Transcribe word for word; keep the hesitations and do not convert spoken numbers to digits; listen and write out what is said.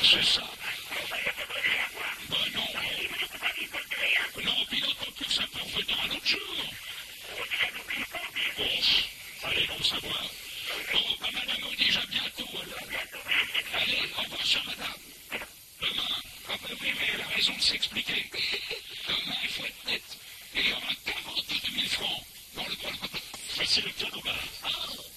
C'est ça. Ben non. Non, puis d'autant plus, ça peut revenir un autre jour. Bon, allez, bon savoir. Bon, bah, madame vous dit à bientôt, alors. Allez, au revoir, chère madame. Demain. Ah ben oui, mais elle a raison de s'expliquer.